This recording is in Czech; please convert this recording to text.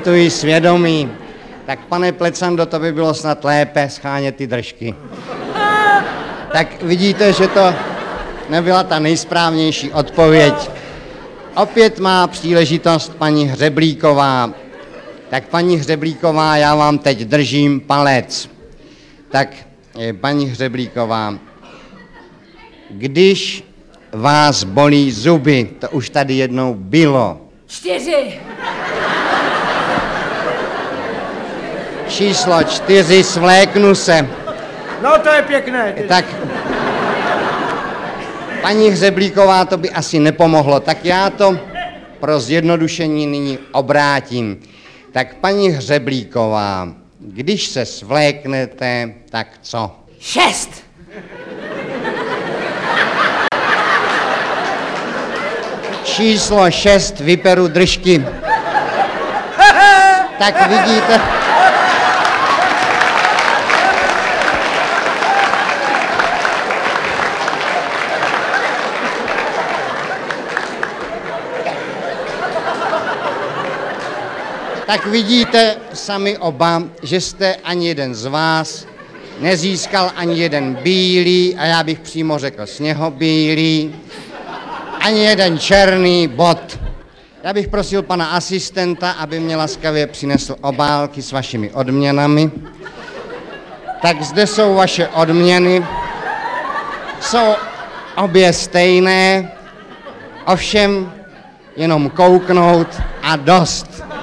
Vypituji svědomí. Tak pane Plecando, to by bylo snad lépe schánět ty držky. Tak vidíte, že to nebyla ta nejsprávnější odpověď. Opět má příležitost paní Hřeblíková. Tak paní Hřeblíková, já vám teď držím palec. Tak paní Hřeblíková, když vás bolí zuby, to už tady jednou bylo. 4. Číslo 4, svléknu se. No to je pěkné. Tak, paní Hřeblíková, to by asi nepomohlo, tak já to pro zjednodušení nyní obrátím. Tak paní Hřeblíková, když se svléknete, tak co? 6. Číslo 6, vyperu držky. Tak vidíte... Tak vidíte sami oba, že jste ani jeden z vás nezískal ani jeden bílý, a já bych přímo řekl sněhobílý, ani jeden černý bod. Já bych prosil pana asistenta, aby mě laskavě přinesl obálky s vašimi odměnami. Tak zde jsou vaše odměny. Jsou obě stejné, ovšem jenom kouknout a dost.